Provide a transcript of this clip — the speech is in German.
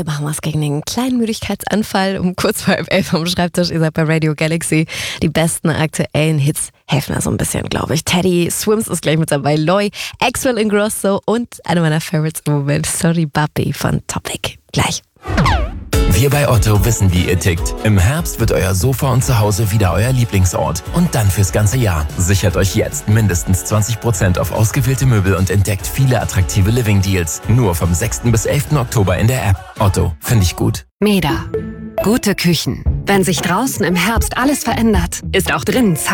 wir machen was gegen den kleinen Müdigkeitsanfall um kurz vor 11 am Schreibtisch. Ihr seid bei Radio Galaxy. Die besten aktuellen Hits helfen da so ein bisschen, glaube ich. Teddy Swims ist gleich mit dabei, Loy, Axwell Ingrosso und eine meiner Favorites im Moment, Sorry Papi von Topic. Gleich. Wir bei Otto wissen, wie ihr tickt. Im Herbst wird euer Sofa und Zuhause wieder euer Lieblingsort. Und dann fürs ganze Jahr. Sichert euch jetzt mindestens 20% auf ausgewählte Möbel und entdeckt viele attraktive Living-Deals. Nur vom 6. bis 11. Oktober in der App. Otto, finde ich gut. Meda. Gute Küchen. Wenn sich draußen im Herbst alles verändert, ist auch drinnen Zeit